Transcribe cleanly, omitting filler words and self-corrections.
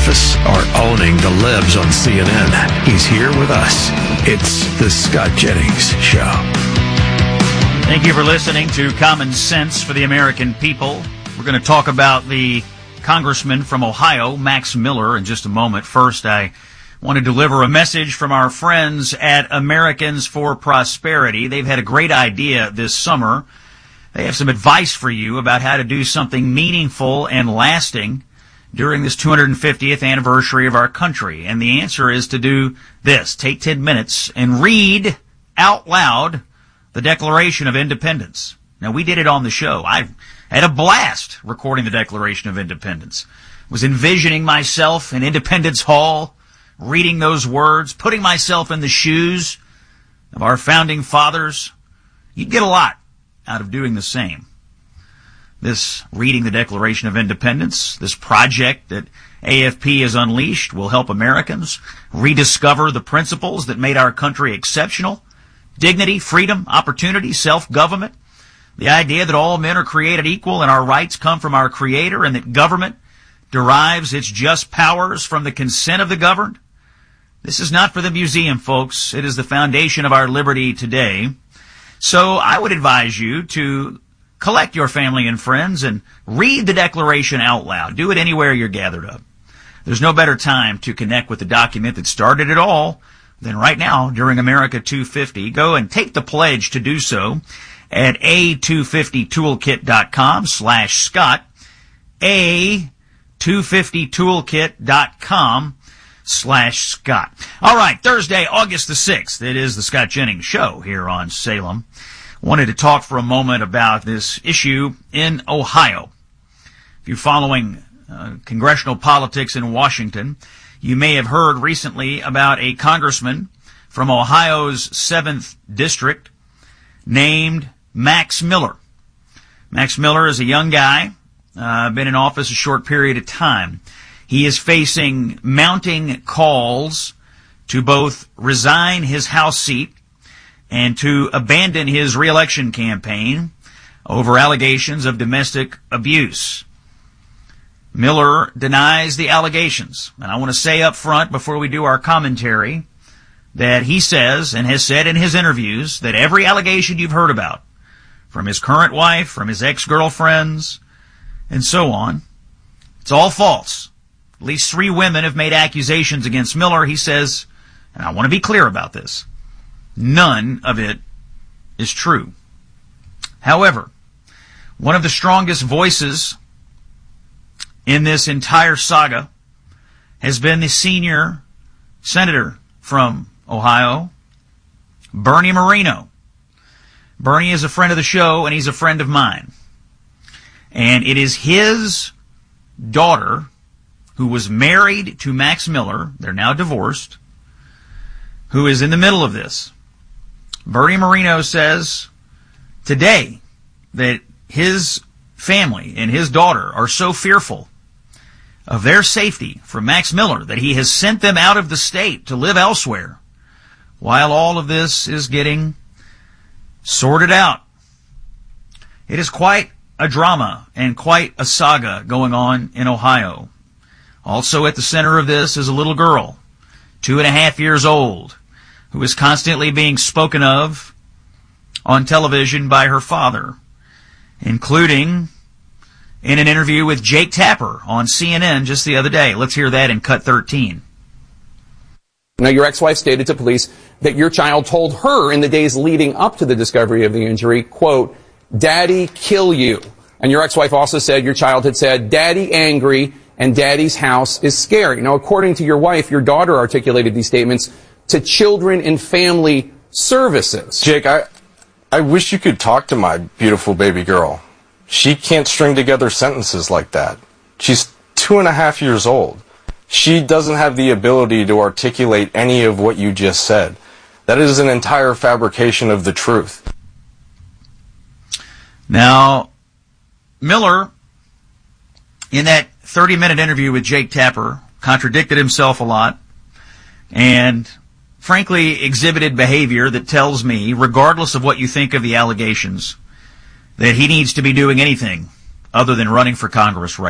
office or owning the libs on CNN. He's here with us. It's the Scott Jennings Show. Thank you for listening to Common Sense for the American People. We're going to talk about the congressman from Ohio, Max Miller, in just a moment. First, I want to deliver a message from our friends at Americans for Prosperity. They've had a great idea this summer. They have some advice for you about how to do something meaningful and lasting during this 250th anniversary of our country. And the answer is to do this. Take 10 minutes and read out loud the Declaration of Independence. Now, we did it on the show. I had a blast recording the Declaration of Independence. Was envisioning myself in Independence Hall, reading those words, putting myself in the shoes of our founding fathers. You'd get a lot out of doing the same. This reading the Declaration of Independence, this project that AFP has unleashed, will help Americans rediscover the principles that made our country exceptional: dignity, freedom, opportunity, self-government, the idea that all men are created equal and our rights come from our Creator, and that government derives its just powers from the consent of the governed. This is not for the museum, folks. It is the foundation of our liberty today. So I would advise you to collect your family and friends and read the Declaration out loud. Do it anywhere you're gathered up. There's no better time to connect with the document that started it all than right now during America 250. Go and take the pledge to do so at a250toolkit.com/Scott, a250toolkit.com/Scott. All right, Thursday, August the 6th. It is the Scott Jennings Show here on Salem. Wanted to talk for a moment about this issue in Ohio. If you're following congressional politics in Washington, you may have heard recently about a congressman from Ohio's 7th District named Max Miller. Max Miller is a young guy, been in office a short period of time. He is facing mounting calls to both resign his House seat and to abandon his reelection campaign over allegations of domestic abuse. Miller denies the allegations. And I want to say up front before we do our commentary that he says and has said in his interviews that every allegation you've heard about, from his current wife, from his ex-girlfriends, and so on, it's all false. At least 3 women have made accusations against Miller. He says, and I want to be clear about this, none of it is true. However, one of the strongest voices in this entire saga has been the senior senator from Ohio, Bernie Moreno. Bernie is a friend of the show, and he's a friend of mine. And it is his daughter, who was married to Max Miller, they're now divorced, who is in the middle of this. Bernie Moreno says today that his family and his daughter are so fearful of their safety from Max Miller that he has sent them out of the state to live elsewhere while all of this is getting sorted out. It is quite a drama and quite a saga going on in Ohio. Also at the center of this is a little girl, 2.5 years old, who is constantly being spoken of on television by her father, including in an interview with Jake Tapper on CNN just the other day. Let's hear that in Cut 13. Now, your ex-wife stated to police that your child told her in the days leading up to the discovery of the injury, quote, "Daddy, kill you." And your ex-wife also said your child had said, "Daddy angry," and "Daddy's house is scary." Now, according to your wife, your daughter articulated these statements to Children and Family Services. Jake, I wish you could talk to my beautiful baby girl. She can't string together sentences like that. She's 2.5 years old. She doesn't have the ability to articulate any of what you just said. That is an entire fabrication of the truth. Now, Miller, in that 30-minute interview with Jake Tapper, contradicted himself a lot and frankly exhibited behavior that tells me, regardless of what you think of the allegations, that he needs to be doing anything other than running for Congress right